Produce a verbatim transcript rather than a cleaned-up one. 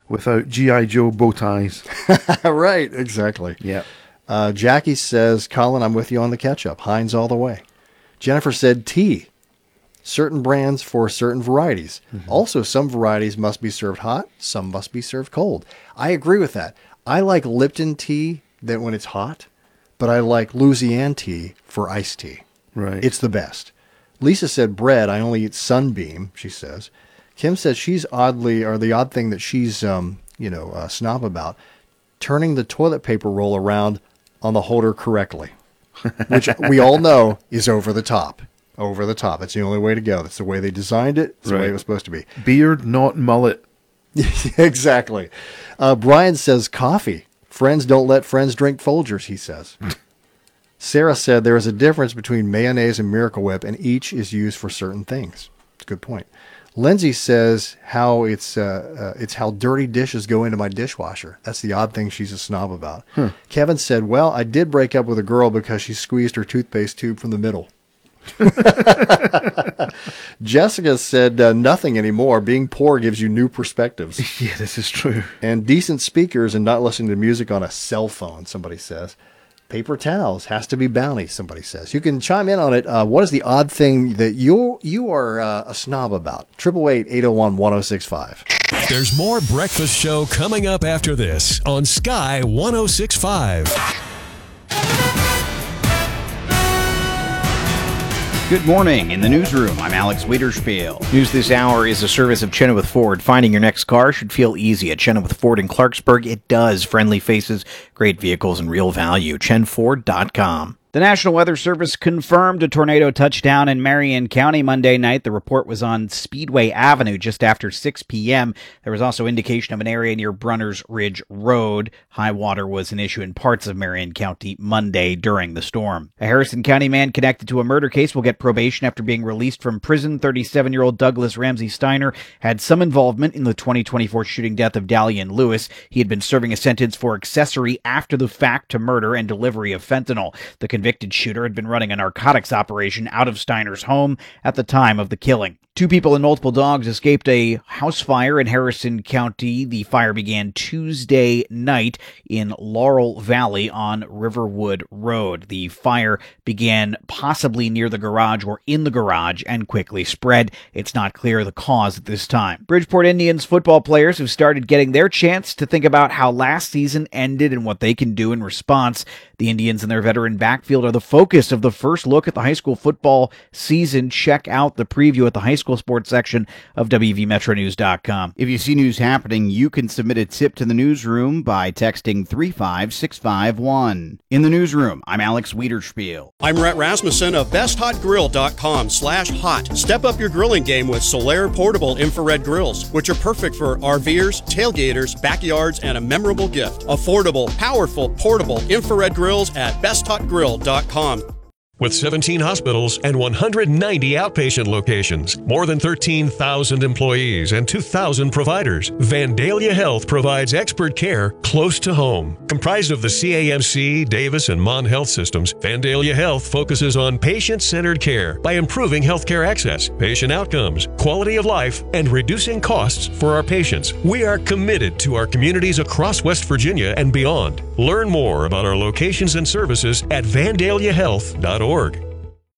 without G I. Joe bow ties. Right, exactly. Yeah. Uh, Jackie says, Colin, I'm with you on the ketchup. Heinz all the way. Jennifer said tea. Certain brands for certain varieties. Mm-hmm. Also, some varieties must be served hot. Some must be served cold. I agree with that. I like Lipton tea that when it's hot, but I like Louisiana tea for iced tea. Right. It's the best. Lisa said bread. I only eat Sunbeam, she says. Kim says she's oddly, or the odd thing that she's, um, you know, uh, snob about, turning the toilet paper roll around on the holder correctly, which we all know is over the top. Over the top. It's the only way to go. That's the way they designed it. It's right. The way it was supposed to be. Beard, not mullet. Exactly. Uh, Brian says coffee. Friends don't let friends drink Folgers, he says. Sarah said there is a difference between mayonnaise and Miracle Whip, and each is used for certain things. It's a good point. Lindsay says how it's uh, uh, it's how dirty dishes go into my dishwasher. That's the odd thing she's a snob about. Hmm. Kevin said, well, I did break up with a girl because she squeezed her toothpaste tube from the middle. Jessica said uh, nothing anymore. Being poor gives you new perspectives. Yeah, this is true. And decent speakers and not listening to music on a cell phone, somebody says. Paper towels has to be Bounty, somebody says. You can chime in on it. Uh, what is the odd thing that you you are uh, a snob about? eight eight eight, eight oh one, one oh six five. There's more Breakfast Show coming up after this on Sky one oh six point five. Good morning. In the newsroom, I'm Alex Wiederspiel. News this hour is a service of Chenoweth Ford. Finding your next car should feel easy. At Chenoweth Ford in Clarksburg, it does. Friendly faces, great vehicles, and real value. chen ford dot com. The National Weather Service confirmed a tornado touchdown in Marion County Monday night. The report was on Speedway Avenue just after six p.m. There was also indication of an area near Brunners Ridge Road. High water was an issue in parts of Marion County Monday during the storm. A Harrison County man connected to a murder case will get probation after being released from prison. thirty-seven-year-old Douglas Ramsey Steiner had some involvement in the twenty twenty-four shooting death of Dalian Lewis. He had been serving a sentence for accessory after the fact to murder and delivery of fentanyl. The convicted shooter had been running a narcotics operation out of Steiner's home at the time of the killing. Two people and multiple dogs escaped a house fire in Harrison County. The fire began Tuesday night in Laurel Valley on Riverwood Road. The fire began possibly near the garage or in the garage and quickly spread. It's not clear the cause at this time. Bridgeport Indians football players have started getting their chance to think about how last season ended and what they can do in response. The Indians and their veteran backfield are the focus of the first look at the high school football season. Check out the preview at the high school sports section of W V Metro News dot com. If you see news happening, you can submit a tip to the newsroom by texting three five six five one. In the newsroom, I'm Alex Wiederspiel. I'm Rhett Rasmussen of best hot grill dot com slash hot. Step up your grilling game with Solaire portable infrared grills, which are perfect for RVers, tailgaters, backyards, and a memorable gift. Affordable, powerful, portable infrared grills at best hot grill dot com. With seventeen hospitals and one hundred ninety outpatient locations, more than thirteen thousand employees, and two thousand providers, Vandalia Health provides expert care close to home. Comprised of the C A M C, Davis, and Mon Health systems, Vandalia Health focuses on patient-centered care by improving healthcare access, patient outcomes, quality of life, and reducing costs for our patients. We are committed to our communities across West Virginia and beyond. Learn more about our locations and services at vandalia health dot org.